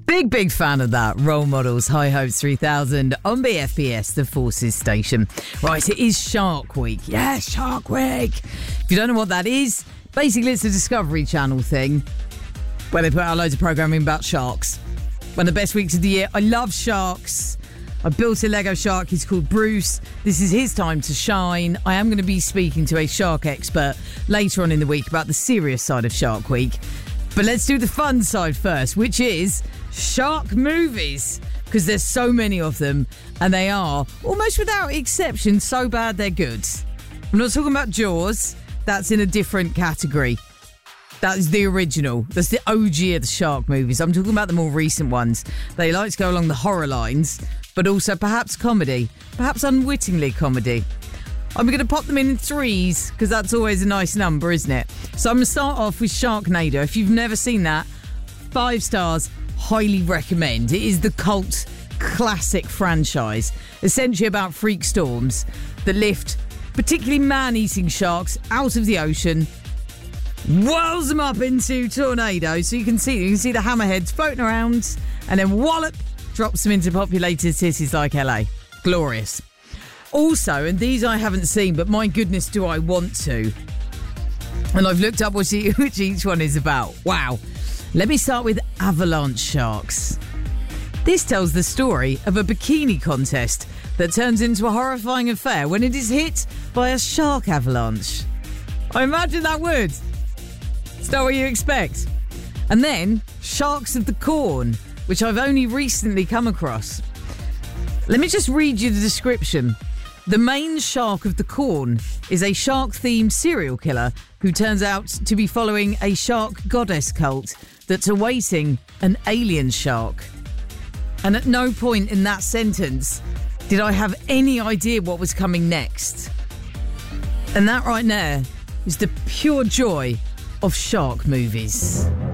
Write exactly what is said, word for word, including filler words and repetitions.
Big, big fan of that. Role Models, High Hopes three thousand on B F P S, the Forces station. Right, it is Shark Week. Yes, Shark Week. If you don't know what that is, basically it's a Discovery Channel thing where they put out loads of programming about sharks. One of the best weeks of the year. I love sharks. I built a Lego shark. He's called Bruce. This is his time to shine. I am going to be speaking to a shark expert later on in the week about the serious side of Shark Week. But let's do the fun side first, which is shark movies, because there's so many of them, and they are, almost without exception, so bad they're good. I'm not talking about Jaws. That's in a different category. That is the original. That's the O G of the shark movies. I'm talking about the more recent ones. They like to go along the horror lines, but also perhaps comedy, perhaps unwittingly comedy. I'm going to pop them in threes, because that's always a nice number, isn't it? So I'm going to start off with Sharknado. If you've never seen that, five stars, highly recommend. It is the cult classic franchise, essentially about freak storms that lift particularly man-eating sharks out of the ocean, whirls them up into tornadoes, so you can see you can see the hammerheads floating around, and then wallop, drops them into populated cities like L A. Glorious. Also, and these I haven't seen, but my goodness, do I want to. And I've looked up what each, which each one is about. Wow. Let me start with Avalanche Sharks. This tells the story of a bikini contest that turns into a horrifying affair when it is hit by a shark avalanche. I imagine that would. It's not what you expect. And then Sharks of the Corn, which I've only recently come across. Let me just read you the description. The main shark of the Corn is a shark-themed serial killer who turns out to be following a shark goddess cult that's awaiting an alien shark. And at no point in that sentence did I have any idea what was coming next. And that right there is the pure joy of shark movies.